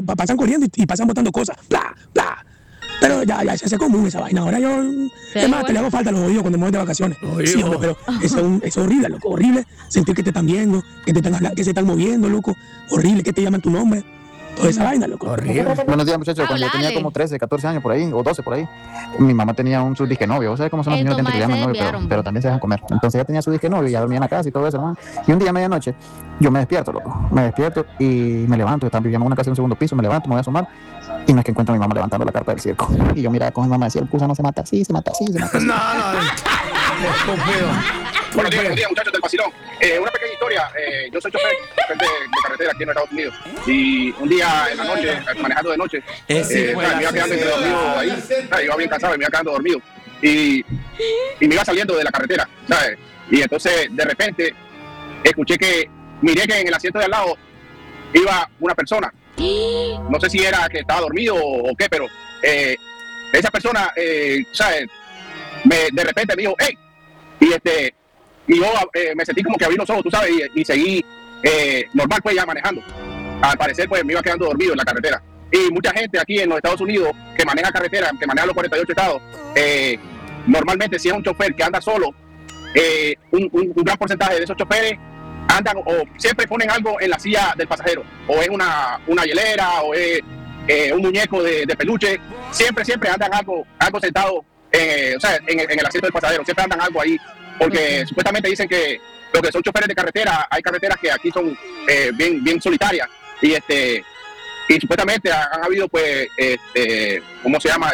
pasan corriendo y pasan botando cosas. Bla, bla. Pero ya se hace común esa vaina. Ahora yo, es más, te le hago falta a los oídos cuando me voy de vacaciones. Sí, hombre, pero eso es horrible, loco. Horrible sentir que te están viendo, que te están hablando, que se están moviendo, loco. Horrible que te llaman tu nombre. Toda esa vaina, loco. Horrible. Buenos días, muchachos. Cuando yo tenía como 13, 14 años por ahí, o 12 por ahí, mi mamá tenía su disque novio. ¿Vos sabés cómo son los niños de que llaman novio? Pero también se dejan comer. Entonces ella tenía su disque novio y ya dormía en la casa y todo eso, hermano. Y un día a medianoche, yo me despierto, loco. Me despierto y me levanto. Vivíamos en una casa en un segundo piso, me levanto, me voy a asomar. Y no es que encuentro a mi mamá levantando la carpa del circo. Y yo miraba con mi mamá y decía, el Cusa no se mata así, se mata así, se mata así. No. Estúpido. Buenos días, muchachos del vacilón. Una pequeña historia. Yo soy chofer de carretera aquí en Estados Unidos. Y un día en la noche, manejando de noche, me iba quedando entre dormido ahí. Iba bien cansado y me iba quedando dormido. Y me iba saliendo de la carretera, ¿sabes? Y entonces, de repente, miré que en el asiento de al lado iba una persona. No sé si era que estaba dormido o qué, pero esa persona, ¿sabes? De repente me dijo, ¡hey! Y yo me sentí como que abrí los ojos, tú sabes, y seguí normal, pues ya manejando. Al parecer, pues me iba quedando dormido en la carretera. Y mucha gente aquí en los Estados Unidos que maneja carretera, que maneja los 48 estados, normalmente si es un chofer que anda solo, un gran porcentaje de esos choferes andan o siempre ponen algo en la silla del pasajero, o es una hielera, o es un muñeco de peluche. Siempre andan algo sentado, o sea, en el asiento del pasajero, siempre andan algo ahí, porque supuestamente dicen que los que son choferes de carretera, hay carreteras que aquí son bien solitarias, y supuestamente han habido, pues, ¿cómo se llama?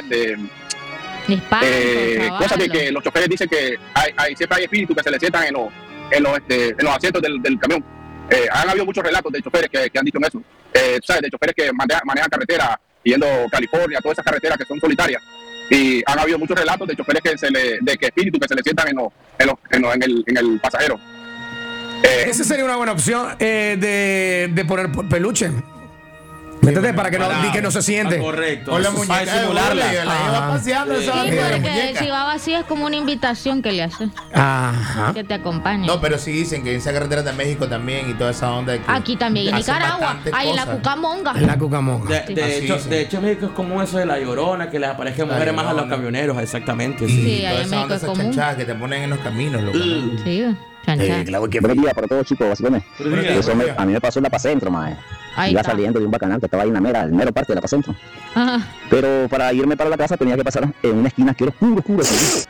Cosas de que los choferes dicen que siempre hay espíritus que se le sientan en los asientos del camión. Han habido muchos relatos de choferes que han dicho eso, ¿sabes? De choferes que manejan carretera yendo a California, todas esas carreteras que son solitarias. Y han habido muchos relatos de choferes de que espíritus que se le sientan en el pasajero. Esa sería una buena opción de poner peluche. ¿Entendés? Para que no se siente. Correcto. Con la muñeca de simularla. La lleva paseando esa Sí, porque si va vacía es como una invitación que le hace. Ajá. Que te acompañe. No, pero sí dicen que en esa carretera de México también y toda esa onda. De que aquí también, en Nicaragua. Ahí en la Cucamonga. En la Cucamonga. De hecho, en México es como eso de la Llorona, que les aparezcan mujeres más a los camioneros, exactamente. Sí, toda ahí en esa México onda, es esas común. chanchadas que te ponen en los caminos, loco. Sí, chanchada. Buenos días para todos, chicos, vacilones. Eso a mí me pasó en la Pacentro, mae. Iba saliendo de un bacanal que estaba ahí en la mero parte de la Pacentro. Pero para irme para la casa tenía que pasar en una esquina que era oscuro.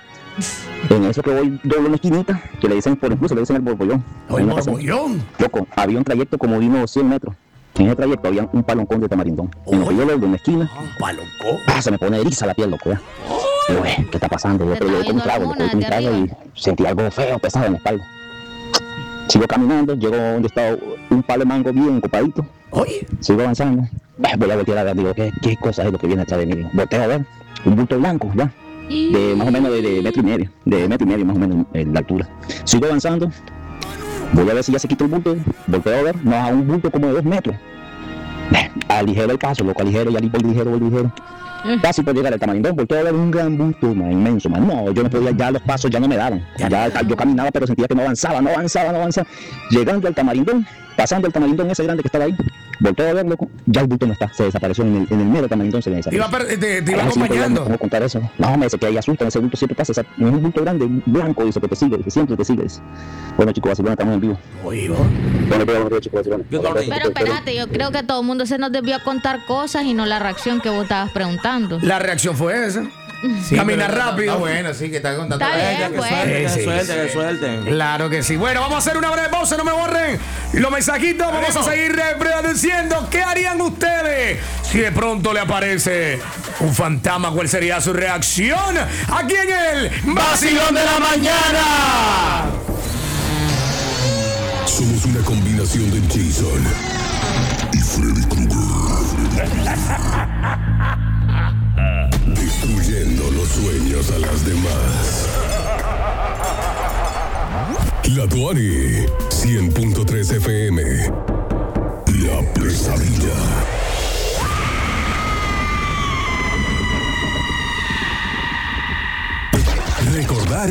En eso que voy doble una esquinita, que le dicen el borbollón. ¿El borbollón? Loco, había un trayecto como de unos 100 metros. En ese trayecto había un paloncón de tamarindón. En lo que yo doblo en una esquina, se me pone eriza la piel, loco. Yo, ¿qué está pasando? Yo con un trago y sentí algo feo, pesado en la espalda. Sigo caminando, llego donde está un palo de mango bien copadito. Sigo avanzando. Voy a voltear a ver, digo, ¿qué cosa es lo que viene atrás de mí? Volteo a ver, un bulto blanco, ya. De más o menos de metro y medio más o menos en la altura. Sigo avanzando, voy a ver si ya se quita el bulto, volteo a ver, no, a un bulto como de 2 metros. Aligero el paso, loco, aligero, voy ligero. Casi por llegar al Tamarindón, volteo a ver un gran bulto, man, inmenso, man. No, yo no podía, ya los pasos ya no me daban. Ya yo caminaba, pero sentía que no avanzaba. Llegando al Tamarindón, pasando el Tamarindón ese grande que estaba ahí, volteo a ver, loco, ya el bulto no está, se desapareció en el mero Tamarindón, se desapareció. ¿Te iba acompañando? ¿Cómo contar eso? No, me dice que ahí asusta, ese bulto siempre pasa, es un bulto grande, blanco, dice que te sigue, que siempre te sigue. Bueno, chicos, vacilón, estamos en vivo. Bueno, chicos, vacilón. Pero espérate, yo creo que todo el mundo se nos debió contar cosas y no la reacción que vos estabas preguntando. La reacción fue esa. Sí, camina rápido. Está bueno, sí, que está contando. Está bien, Que suelten. Claro que sí. Bueno, vamos a hacer una breve pausa, no me borren los mensajitos. Vamos a seguir reproduciendo. ¿Qué harían ustedes si de pronto le aparece un fantasma? ¿Cuál sería su reacción? Aquí en el Vacilón de la Mañana. Somos una combinación de Jason y Freddy Krueger. Destruyendo los sueños a las demás. La Tuani 100.3 FM. La pesadilla.